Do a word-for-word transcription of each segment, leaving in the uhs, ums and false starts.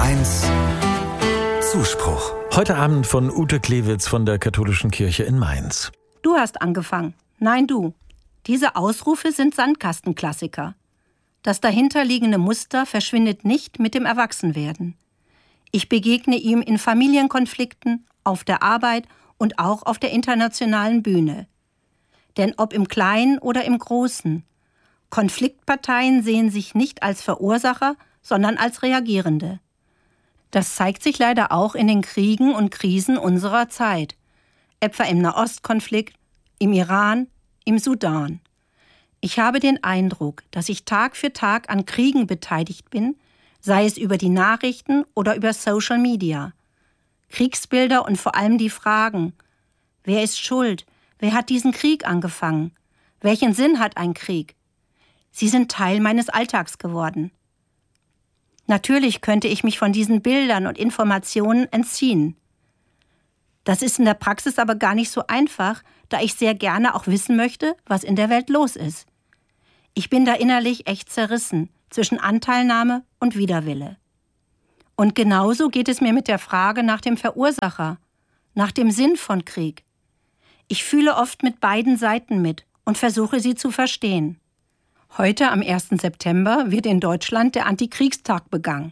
eins Zuspruch. Heute Abend von Ute Klewitz von der Katholischen Kirche in Mainz. Du hast angefangen. Nein, du. Diese Ausrufe sind Sandkastenklassiker. Das dahinterliegende Muster verschwindet nicht mit dem Erwachsenwerden. Ich begegne ihm in Familienkonflikten, auf der Arbeit und auch auf der internationalen Bühne. Denn ob im Kleinen oder im Großen, Konfliktparteien sehen sich nicht als Verursacher, sondern als Reagierende. Das zeigt sich leider auch in den Kriegen und Krisen unserer Zeit, etwa im Nahostkonflikt, im Iran, im Sudan. Ich habe den Eindruck, dass ich Tag für Tag an Kriegen beteiligt bin, sei es über die Nachrichten oder über Social Media. Kriegsbilder und vor allem die Fragen: Wer ist schuld? Wer hat diesen Krieg angefangen? Welchen Sinn hat ein Krieg? Sie sind Teil meines Alltags geworden. Natürlich könnte ich mich von diesen Bildern und Informationen entziehen. Das ist in der Praxis aber gar nicht so einfach, da ich sehr gerne auch wissen möchte, was in der Welt los ist. Ich bin da innerlich echt zerrissen zwischen Anteilnahme und Widerwille. Und genauso geht es mir mit der Frage nach dem Verursacher, nach dem Sinn von Krieg. Ich fühle oft mit beiden Seiten mit und versuche, sie zu verstehen. Heute, am ersten September, wird in Deutschland der Antikriegstag begangen.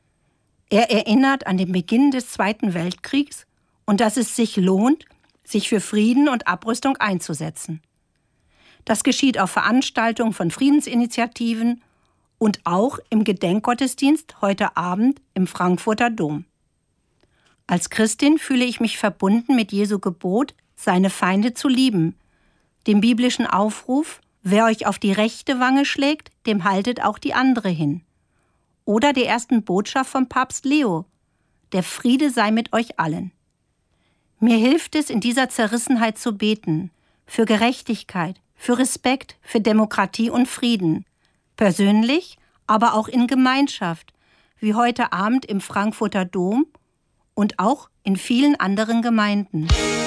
Er erinnert an den Beginn des Zweiten Weltkriegs und dass es sich lohnt, sich für Frieden und Abrüstung einzusetzen. Das geschieht auf Veranstaltungen von Friedensinitiativen und auch im Gedenkgottesdienst heute Abend im Frankfurter Dom. Als Christin fühle ich mich verbunden mit Jesu Gebot, seine Feinde zu lieben, dem biblischen Aufruf: Wer euch auf die rechte Wange schlägt, dem haltet auch die andere hin. Oder der ersten Botschaft vom Papst Leo: Der Friede sei mit euch allen. Mir hilft es, in dieser Zerrissenheit zu beten, für Gerechtigkeit, für Respekt, für Demokratie und Frieden. Persönlich, aber auch in Gemeinschaft, wie heute Abend im Frankfurter Dom und auch in vielen anderen Gemeinden.